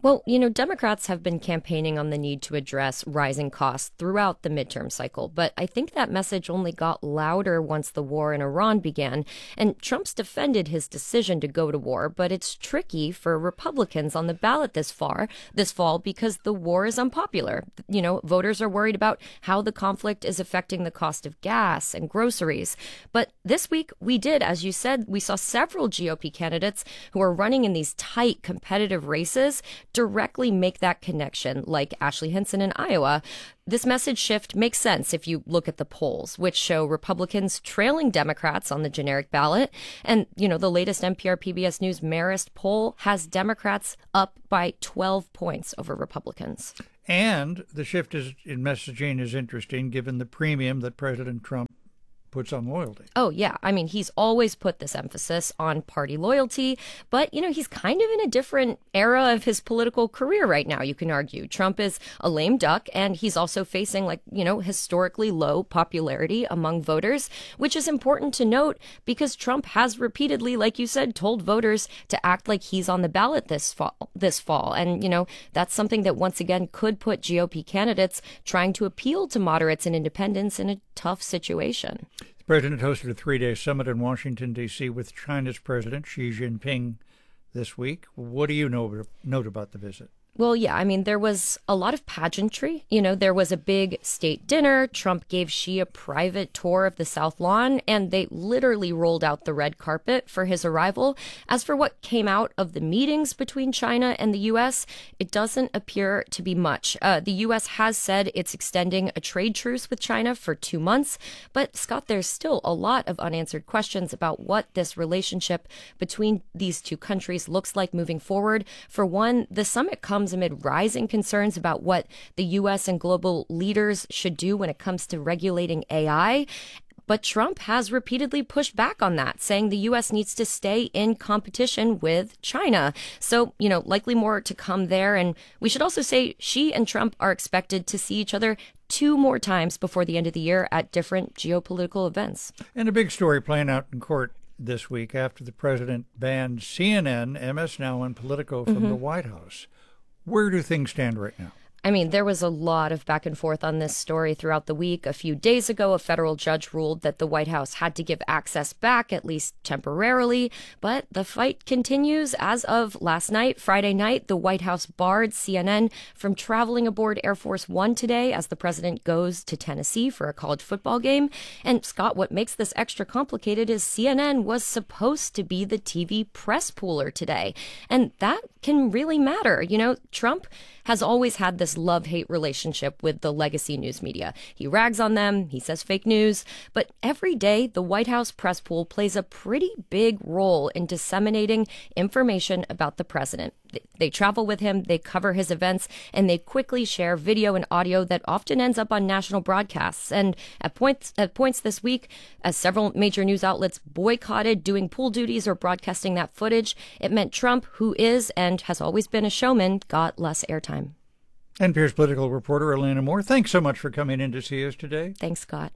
S3: Well, you know, Democrats have been campaigning on the need to address rising costs throughout the midterm cycle, but I think that message only got louder once the war in Iran began. And Trump's defended his decision to go to war, but it's tricky for Republicans on the ballot this far, this fall, because the war is unpopular. You know, voters are worried about how the conflict is affecting the cost of gas and groceries. But this week, we did, as you said, we saw several G O P candidates who are running in these tight, competitive races directly make that connection, like Ashley Hinson in Iowa. This message shift makes sense if you look at the polls, which show Republicans trailing Democrats on the generic ballot. And, you know, the latest N P R P B S News Marist poll has Democrats up by twelve points over Republicans.
S2: And the shift is, in messaging is interesting, given the premium that President Trump puts on loyalty.
S3: Oh, yeah. I mean, he's always put this emphasis on party loyalty, but, you know, he's kind of in a different era of his political career right now, you can argue. Trump is a lame duck, and he's also facing, like, you know, historically low popularity among voters, which is important to note because Trump has repeatedly, like you said, told voters to act like he's on the ballot this fall. This fall. And, you know, that's something that once again could put G O P candidates trying to appeal to moderates and independents in a tough situation.
S2: The president hosted a three-day summit in Washington, D C with China's President Xi Jinping this week. What do you know note about the visit?
S3: Well, yeah, I mean, there was a lot of pageantry. You know, there was a big state dinner. Trump gave Xi a private tour of the South Lawn, and they literally rolled out the red carpet for his arrival. As for what came out of the meetings between China and the U S, it doesn't appear to be much. Uh, the U S has said it's extending a trade truce with China for two months. But, Scott, there's still a lot of unanswered questions about what this relationship between these two countries looks like moving forward. For one, the summit comes amid rising concerns about what the U S and global leaders should do when it comes to regulating A I. But Trump has repeatedly pushed back on that, saying the U S needs to stay in competition with China. So, you know, likely more to come there. And we should also say Xi and Trump are expected to see each other two more times before the end of the year at different geopolitical events.
S2: And a big story playing out in court this week after the president banned C N N, M S Now, and Politico from mm-hmm. the White House. Where do things stand right now?
S3: I mean, there was a lot of back and forth on this story throughout the week. A few days ago, a federal judge ruled that the White House had to give access back, at least temporarily. But the fight continues. As of last night, Friday night, the White House barred C N N from traveling aboard Air Force One today as the president goes to Tennessee for a college football game. And, Scott, what makes this extra complicated is C N N was supposed to be the T V press pooler today. And that can really matter. You know, Trump has always had this love-hate relationship with the legacy news media. He rags on them, he says fake news, but every day the White House press pool plays a pretty big role in disseminating information about the president. They travel with him, they cover his events, and they quickly share video and audio that often ends up on national broadcasts. And at points at points this week, as several major news outlets boycotted doing pool duties or broadcasting that footage, it meant Trump, who is and has always been a showman, got less airtime.
S2: N P R's political reporter Elena Moore, thanks so much for coming in to see us today.
S3: Thanks, Scott.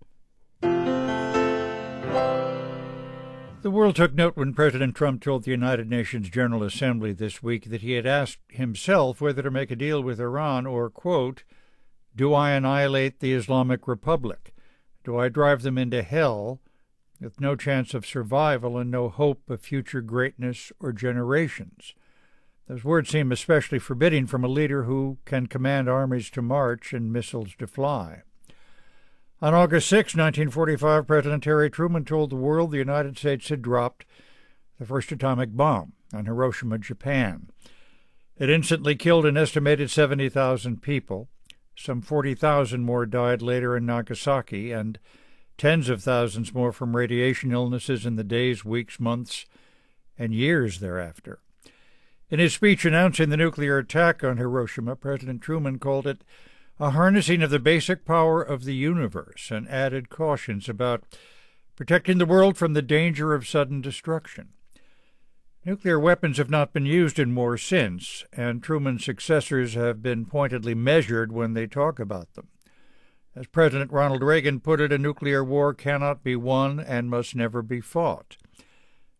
S2: The world took note when President Trump told the United Nations General Assembly this week that he had asked himself whether to make a deal with Iran or, quote, do I annihilate the Islamic Republic? Do I drive them into hell with no chance of survival and no hope of future greatness or generations? Those words seem especially forbidding from a leader who can command armies to march and missiles to fly. On August sixth, nineteen forty-five, President Harry Truman told the world the United States had dropped the first atomic bomb on Hiroshima, Japan. It instantly killed an estimated seventy thousand people. Some forty thousand more died later in Nagasaki, and tens of thousands more from radiation illnesses in the days, weeks, months, and years thereafter. In his speech announcing the nuclear attack on Hiroshima, President Truman called it a harnessing of the basic power of the universe and added cautions about protecting the world from the danger of sudden destruction. Nuclear weapons have not been used in war since, and Truman's successors have been pointedly measured when they talk about them. As President Ronald Reagan put it, a nuclear war cannot be won and must never be fought.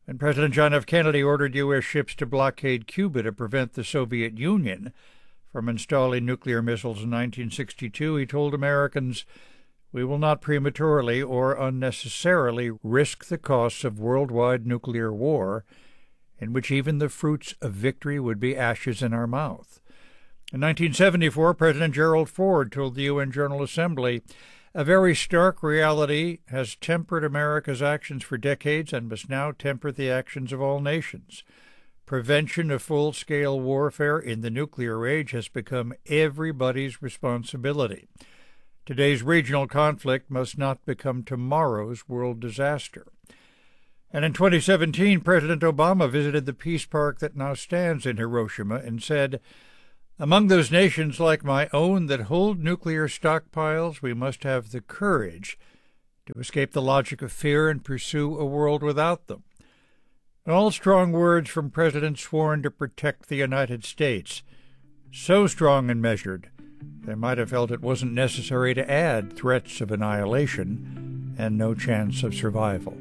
S2: And President John F. Kennedy ordered U S ships to blockade Cuba to prevent the Soviet Union from installing nuclear missiles in nineteen sixty-two, he told Americans, "We will not prematurely or unnecessarily risk the costs of worldwide nuclear war, in which even the fruits of victory would be ashes in our mouth." In nineteen seventy-four, President Gerald Ford told the U N General Assembly, "A very stark reality has tempered America's actions for decades and must now temper the actions of all nations. Prevention of full-scale warfare in the nuclear age has become everybody's responsibility. Today's regional conflict must not become tomorrow's world disaster." And in twenty seventeen, President Obama visited the peace park that now stands in Hiroshima and said, "Among those nations like my own that hold nuclear stockpiles, we must have the courage to escape the logic of fear and pursue a world without them." All strong words from presidents sworn to protect the United States. So strong and measured, they might have felt it wasn't necessary to add threats of annihilation and no chance of survival.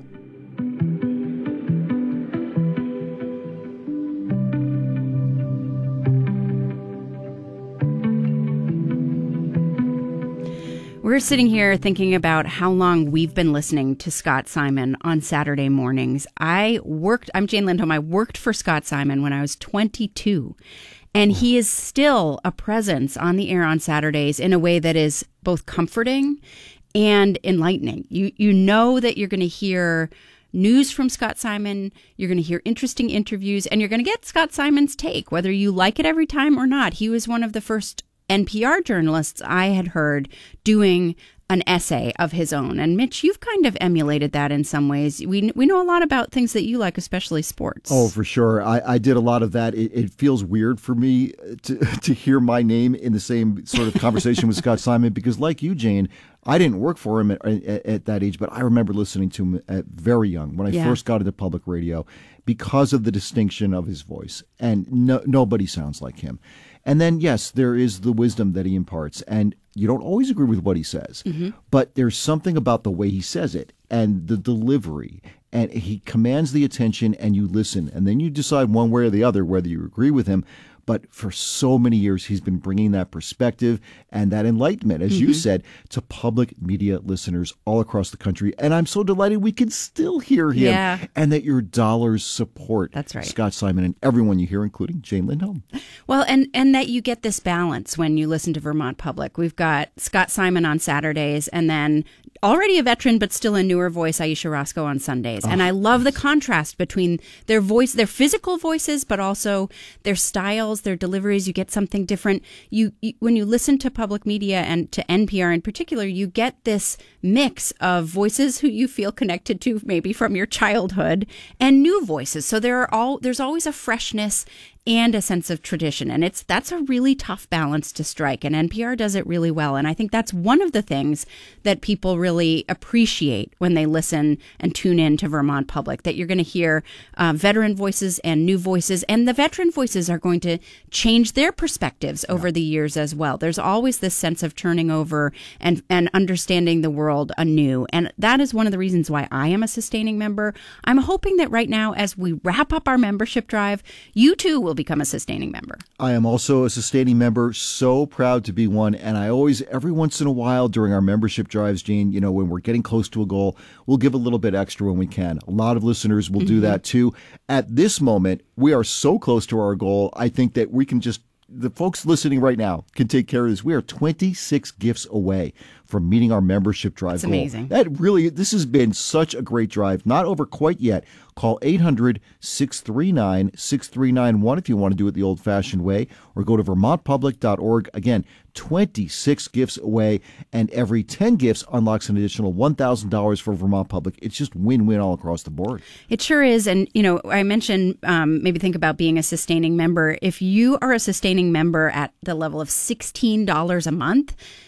S1: We're sitting here thinking about how long we've been listening to Scott Simon on Saturday mornings. I worked, I'm Jane Lindholm, I worked for Scott Simon when I was twenty-two, and he is still a presence on the air on Saturdays in a way that is both comforting and enlightening. You, you know that you're going to hear news from Scott Simon, you're going to hear interesting interviews, and you're going to get Scott Simon's take, whether you like it every time or not. He was one of the first N P R journalists I had heard doing an essay of his own. And Mitch, you've kind of emulated that in some ways. We we know a lot about things that you like, especially sports.
S22: Oh, for sure. I, I did a lot of that. It, it feels weird for me to to hear my name in the same sort of conversation with Scott Simon, because like you, Jane, I didn't work for him at, at, at that age, but I remember listening to him at very young when I yeah. first got into public radio because of the distinction of his voice. And no, nobody sounds like him. And then, yes, there is the wisdom that he imparts. And you don't always agree with what he says, mm-hmm. but there's something about the way he says it and the delivery. And he commands the attention and you listen. And then you decide one way or the other whether you agree with him. But for so many years, he's been bringing that perspective and that enlightenment, as mm-hmm. you said, to public media listeners all across the country. And I'm so delighted we can still hear him
S1: yeah.
S22: and that your dollars support
S1: That's right.
S22: Scott Simon and everyone you hear, including Jane Lindholm.
S1: Well, and, and that you get this balance when you listen to Vermont Public. We've got Scott Simon on Saturdays and then already a veteran, but still a newer voice, Aisha Roscoe on Sundays. Oh. And I love the contrast between their voice, their physical voices, but also their styles, their deliveries. You get something different. You, you when you listen to public media and to N P R in particular, you get this mix of voices who you feel connected to maybe from your childhood and new voices. So there are all there's always a freshness and a sense of tradition. And it's that's a really tough balance to strike. And N P R does it really well. And I think that's one of the things that people really appreciate when they listen and tune in to Vermont Public, that you're going to hear uh, veteran voices and new voices. And the veteran voices are going to change their perspectives over yeah. the years as well. There's always this sense of turning over and, and understanding the world anew. And that is one of the reasons why I am a sustaining member. I'm hoping that right now, as we wrap up our membership drive, you too will become a sustaining member.
S22: I am also a sustaining member, so proud to be one. And I always, every once in a while during our membership drives, Jane, you know, when we're getting close to a goal, we'll give a little bit extra when we can. A lot of listeners will mm-hmm. do that too. At this moment, we are so close to our goal, I think that we can just, the folks listening right now can take care of this. We are twenty-six gifts away from meeting our membership drive
S1: That's
S22: goal.
S1: Amazing.
S22: That really, this has been such a great drive. Not over quite yet. Call eight hundred, six three nine, six three nine one if you want to do it the old-fashioned way, or go to vermont public dot org. Again, twenty-six gifts away, and every ten gifts unlocks an additional one thousand dollars for Vermont Public. It's just win-win all across the board.
S1: It sure is. And, you know, I mentioned um, maybe think about being a sustaining member. If you are a sustaining member at the level of sixteen dollars a month,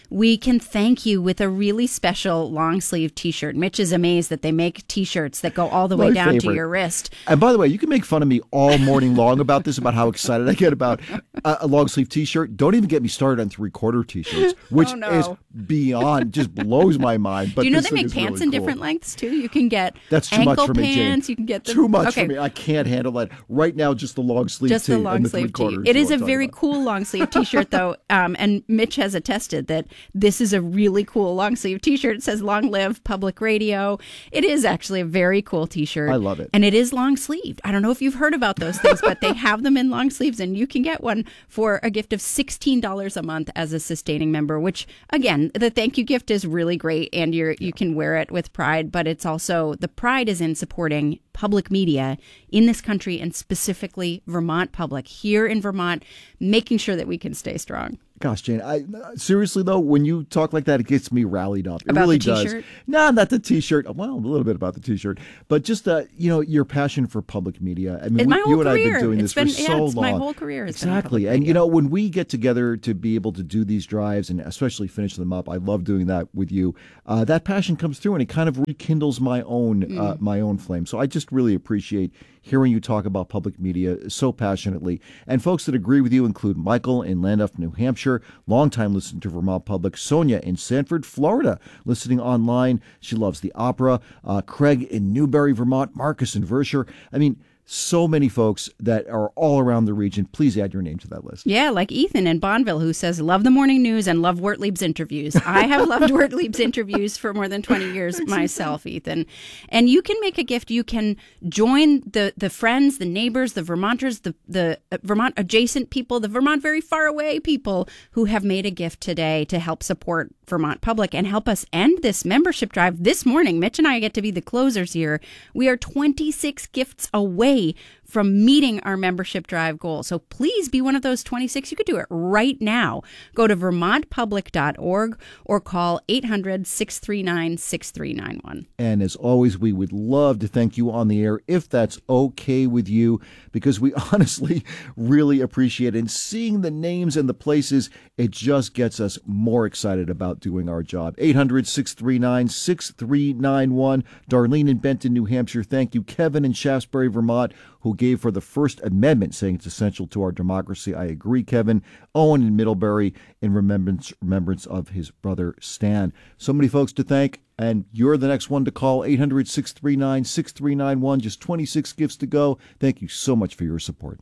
S1: we can thank you with a really special long sleeve t-shirt. Mitch is amazed that they make t-shirts that go all the way
S22: My
S1: down
S22: favorite.
S1: to your wrist.
S22: And by the way, you can make fun of me all morning long about this, about how excited I get about a, a long sleeve t-shirt. Don't even get me started on three quarter t-shirts, which
S1: Oh, no.
S22: is beyond, just blows my mind. But
S1: Do you know
S22: this
S1: they
S22: thing
S1: make
S22: is
S1: pants
S22: really
S1: in
S22: cool.
S1: different lengths too? You can get
S22: That's too
S1: ankle
S22: much for me, Jane.
S1: pants. You can get them.
S22: Too much
S1: okay.
S22: for me. I can't handle that. Right now, just the long sleeve
S1: Just
S22: tee
S1: the long
S22: and the
S1: sleeve tee.
S22: three-quarter
S1: It
S22: is
S1: is
S22: what
S1: a
S22: I'm talking
S1: very
S22: about.
S1: cool long sleeve t-shirt, though, um, and Mitch has attested that this is a really cool long sleeve t-shirt. It says "Long Live Public Radio." It is actually a very cool t-shirt.
S22: I love it.
S1: And it is long sleeved. I don't know if you've heard about those things, but they have them in long sleeves, and you can get one for a gift of sixteen dollars a month as a sustaining member, which, again, the thank you gift is really great, and you're, you can wear it with pride, but it's also, the pride is in supporting public media in this country, and specifically Vermont Public here in Vermont, making sure that we can stay strong.
S22: Gosh, Jane, I seriously though, when you talk like that, it gets me rallied up. It
S1: About
S22: really
S1: the
S22: does.
S1: t-shirt?
S22: No, not the t-shirt. Well, a little bit about the t-shirt, but just uh, you know, your passion for public media. I mean,
S1: It's
S22: we,
S1: my
S22: you
S1: whole
S22: and I have
S1: career.
S22: been doing
S1: It's
S22: this
S1: been-
S22: for
S1: yeah,
S22: so
S1: it's
S22: long.
S1: my whole career has been in
S22: exactly.
S1: public
S22: And
S1: radio.
S22: you know, when we get together to be able to do these drives and especially finish them up, I love doing that with you. Uh, that passion comes through, and it kind of rekindles my own uh,
S1: Mm.
S22: my own flame. So I just really appreciate hearing you talk about public media so passionately. And folks that agree with you include Michael in Landoff, New Hampshire, longtime listener to Vermont Public, Sonia in Sanford, Florida, listening online. She loves the opera. Uh, Craig in Newberry, Vermont, Marcus in Vershire. I mean, so many folks that are all around the region. Please add your name to that list.
S1: Yeah, like Ethan in Bonneville, who says, love the morning news and love Wertlieb's interviews. I have loved Wertlieb's interviews for more than twenty years myself, Ethan. And you can make a gift. You can join the, the friends, the neighbors, the Vermonters, the, the Vermont adjacent people, the Vermont very far away people who have made a gift today to help support Vermont Public and help us end this membership drive this morning. Mitch and I get to be the closers here. We are twenty-six gifts away from meeting our membership drive goal. So please be one of those twenty-six. You could do it right now. Go to vermont public dot org or call eight hundred, six three nine, six three nine one.
S22: And as always, we would love to thank you on the air if that's okay with you, because we honestly really appreciate it. And seeing the names and the places, it just gets us more excited about doing our job. eight hundred, six three nine, six three nine one. Darlene in Benton, New Hampshire, thank you. Kevin in Shaftesbury, Vermont, who gave for the First Amendment, saying it's essential to our democracy. I agree, Kevin. Owen in Middlebury, in remembrance, remembrance of his brother Stan. So many folks to thank, and you're the next one to call. eight hundred, six three nine, six three nine one. Just twenty-six gifts to go. Thank you so much for your support.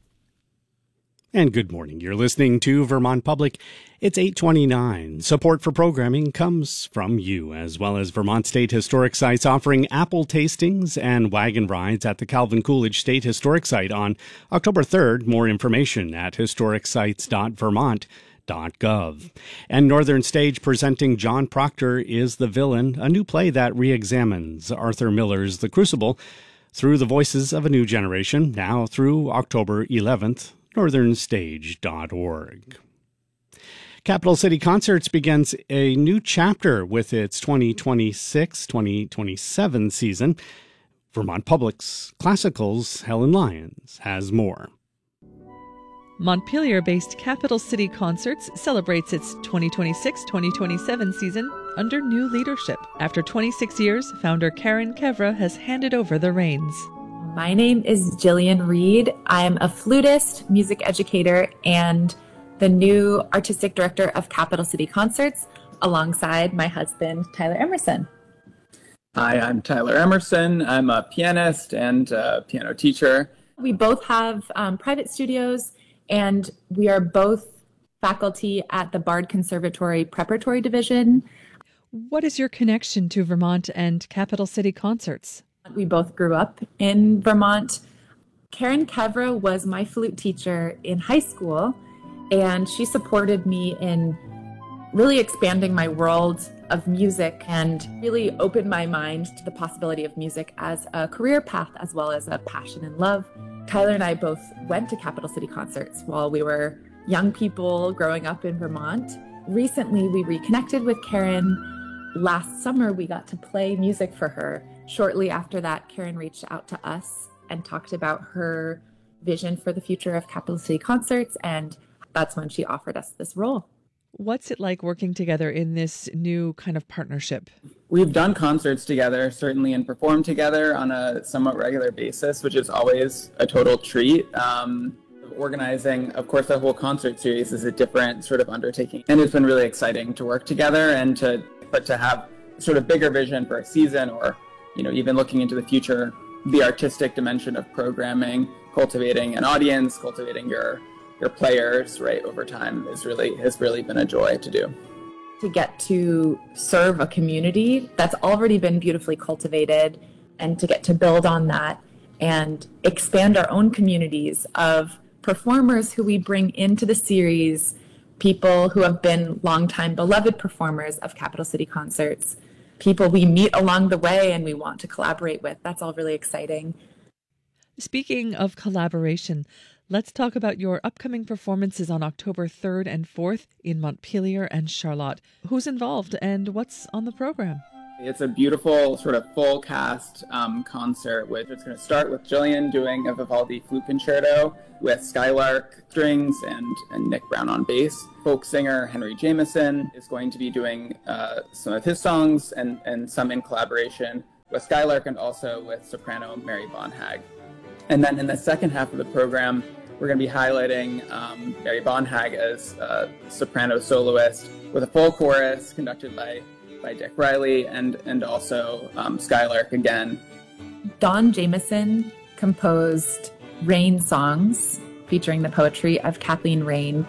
S6: And good morning. You're listening to Vermont Public. It's eight twenty-nine. Support for programming comes from you, as well as Vermont State Historic Sites offering apple tastings and wagon rides at the Calvin Coolidge State Historic Site on October third. More information at historic sites dot vermont dot gov. And Northern Stage presenting John Proctor is the Villain, a new play that re-examines Arthur Miller's The Crucible through the voices of a new generation, now through October eleventh. northern stage dot org. Capital City Concerts begins a new chapter with its twenty twenty-six twenty twenty-seven season. Vermont Public's Classicals Helen Lyons has more.
S5: Montpelier-based Capital City Concerts celebrates its twenty twenty-six twenty twenty-seven season under new leadership. After twenty-six years, founder Karen Kevra has handed over the reins.
S7: My name is Jillian Reed. I'm a flutist, music educator, and the new artistic director of Capital City Concerts, alongside my husband, Tyler Emerson.
S8: Hi, I'm Tyler Emerson. I'm a pianist and a piano teacher.
S7: We both have um, private studios, and we are both faculty at the Bard Conservatory Preparatory Division.
S5: What is your connection to Vermont and Capital City Concerts?
S7: We both grew up in Vermont. Karen Kevra was my flute teacher in high school, and she supported me in really expanding my world of music and really opened my mind to the possibility of music as a career path as well as a passion and love. Tyler and I both went to Capital City Concerts while we were young people growing up in Vermont. Recently, we reconnected with Karen. Last summer, we got to play music for her. Shortly after that, Karen reached out to us and talked about her vision for the future of Capital City Concerts, and that's when she offered us this role.
S5: What's it like working together in this new kind of partnership?
S8: We've done concerts together, certainly, and performed together on a somewhat regular basis, which is always a total treat. Um, organizing, of course, the whole concert series is a different sort of undertaking, and it's been really exciting to work together and to, but to have sort of bigger vision for a season, or, you know, even looking into the future, the artistic dimension of programming, cultivating an audience, cultivating your your players, right, over time is really has really been a joy to do.
S7: To get to serve a community that's already been beautifully cultivated, and to get to build on that and expand our own communities of performers who we bring into the series, people who have been longtime beloved performers of Capital City Concerts, people we meet along the way and we want to collaborate with. That's all really exciting.
S5: Speaking of collaboration, let's talk about your upcoming performances on October third and fourth in Montpelier and Charlotte. Who's involved and what's on the program?
S8: It's a beautiful sort of full cast um, concert. With it's going to start with Jillian doing a Vivaldi flute concerto with Skylark strings and, and Nick Brown on bass. Folk singer Henry Jameson is going to be doing uh, some of his songs and, and some in collaboration with Skylark and also with soprano Mary Bonhag. And then in the second half of the program, we're going to be highlighting um, Mary Bonhag as a soprano soloist with a full chorus conducted by, by Dick Riley and, and also um, Skylark again.
S7: Don Jameson composed Rain songs featuring the poetry of Kathleen Rain.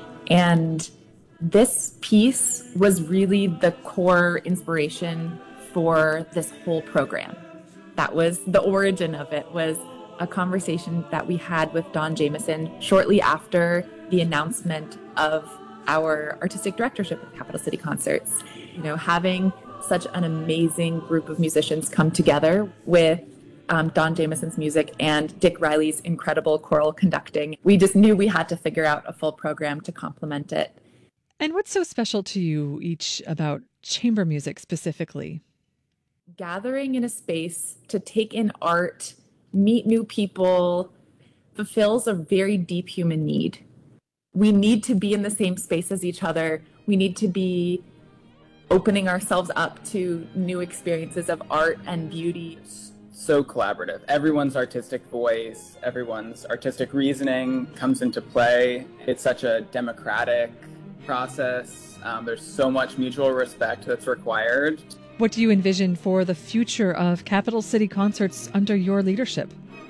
S7: And this piece was really the core inspiration for this whole program. That was the origin of it, was a conversation that we had with Don Jameson shortly after the announcement of our artistic directorship of Capital City Concerts. You know, having such an amazing group of musicians come together with um, Don Jameson's music and Dick Riley's incredible choral conducting, we just knew we had to figure out a full program to complement it.
S5: And what's so special to you each about chamber music specifically?
S7: Gathering in a space to take in art, meet new people, fulfills a very deep human need. We need to be in the same space as each other. We need to be opening ourselves up to new experiences of art and beauty.
S8: So collaborative. Everyone's artistic voice, everyone's artistic reasoning comes into play. It's such a democratic process. Um, there's so much mutual respect that's required.
S5: What do you envision for the future of Capital City Concerts under your leadership?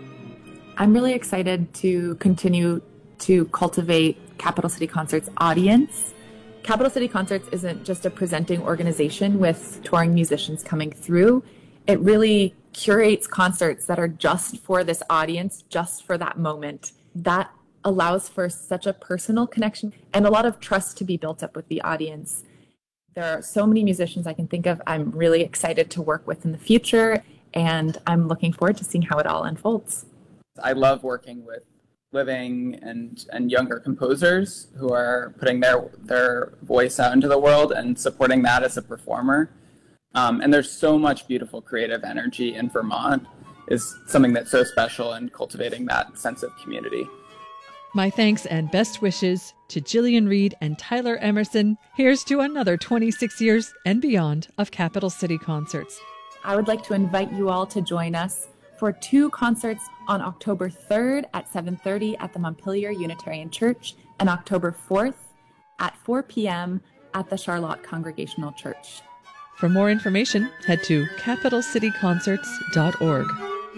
S7: I'm really excited to continue to cultivate Capital City Concerts' audience. Capital City Concerts isn't just a presenting organization with touring musicians coming through. It really curates concerts that are just for this audience, just for that moment. That allows for such a personal connection and a lot of trust to be built up with the audience. There are so many musicians I can think of I'm really excited to work with in the future, and I'm looking forward to seeing how it all unfolds.
S8: I love working with living and, and younger composers who are putting their their voice out into the world and supporting that as a performer. Um, and there's so much beautiful creative energy in Vermont is something that's so special in cultivating that sense of community.
S5: My thanks and best wishes to Jillian Reed and Tyler Emerson. Here's to another twenty-six years and beyond of Capital City Concerts.
S7: I would like to invite you all to join us for two concerts on October third at seven thirty at the Montpelier Unitarian Church and October fourth at four p.m. at the Charlotte Congregational Church.
S5: For more information, head to capital city concerts dot org.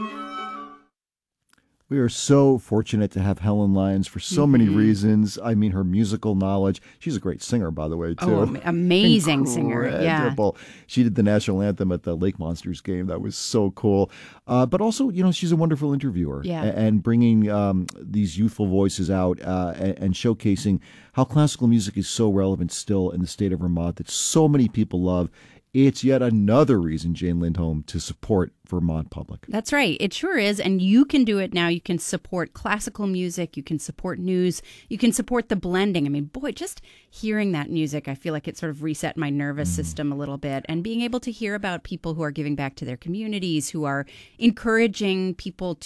S22: We are so fortunate to have Helen Lyons for so mm-hmm. many reasons. I mean, her musical knowledge. She's a great singer, by the way, too.
S1: Oh, amazing singer. Yeah.
S22: She did the national anthem at the Lake Monsters game. That was so cool. Uh, but also, you know, she's a wonderful interviewer.
S1: Yeah.
S22: And bringing um, these youthful voices out uh, and, and showcasing how classical music is so relevant still in the state of Vermont that so many people love. It's yet another reason, Jane Lindholm, to support Vermont Public.
S1: That's right. It sure is. And you can do it now. You can support classical music. You can support news. You can support the blending. I mean, boy, just hearing that music, I feel like it sort of reset my nervous mm. system a little bit. And being able to hear about people who are giving back to their communities, who are encouraging people to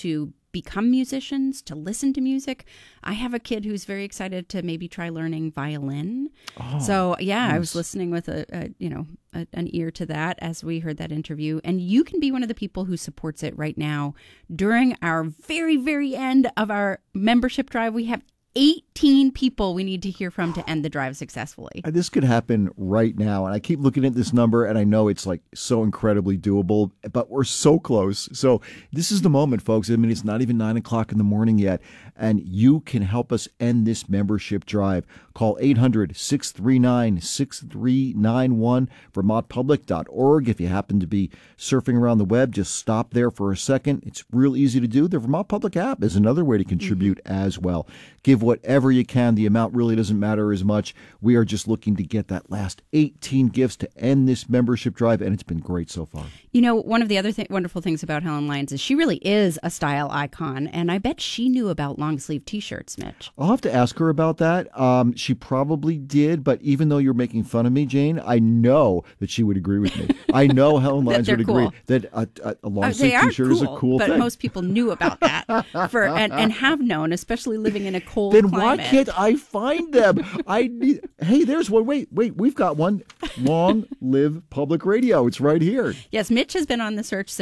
S1: become musicians, to listen to music. I have a kid who's very excited to maybe try learning violin. Oh, so yeah, nice. I was listening with a, a you know a, an ear to that as we heard that interview. And you can be one of the people who supports it right now. During our very very end of our membership drive, we have eighteen people we need to hear from to end the drive successfully.
S22: This could happen right now. And I keep looking at this number, and I know it's like so incredibly doable, but we're so close. So this is the moment, folks. I mean, it's not even nine o'clock in the morning yet, and you can help us end this membership drive. Call eight hundred, six three nine, six three nine one, vermont public dot org. If you happen to be surfing around the web, just stop there for a second. It's real easy to do. The Vermont Public app is another way to contribute mm-hmm. as well. Give whatever you can. The amount really doesn't matter as much. We are just looking to get that last eighteen gifts to end this membership drive, and it's been great so far.
S1: You know, one of the other th- wonderful things about Helen Lyons is she really is a style icon, and I bet she knew about long sleeve T-shirts, Mitch.
S22: I'll have to ask her about that. Um, she probably did, but even though you're making fun of me, Jane, I know that she would agree with me. I know Helen Lyons would agree cool. that a, a, a long sleeve uh, T-shirt
S1: cool,
S22: is a cool
S1: but
S22: thing.
S1: But most people knew about that for and, and have known, especially living in a cold
S22: then
S1: climate.
S22: Why can't I find them? I need. Hey, there's one. Wait, wait. We've got one. Long live public radio. It's right here.
S1: Yes, Mitch has been on the search